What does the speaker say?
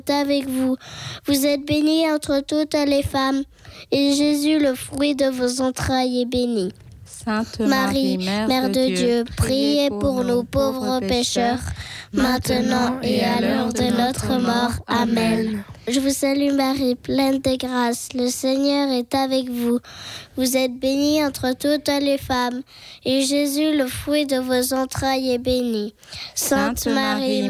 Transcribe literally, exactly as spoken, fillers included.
est avec vous. Vous êtes bénie entre toutes les femmes, et Jésus, le fruit de vos entrailles, est béni. Sainte Marie, Mère, Mère de Dieu, Dieu priez pour nous pauvres pécheurs, maintenant et à l'heure de notre mort. Amen. Je vous salue Marie, pleine de grâce, le Seigneur est avec vous. Vous êtes bénie entre toutes les femmes, et Jésus, le fruit de vos entrailles, est béni. Sainte Marie,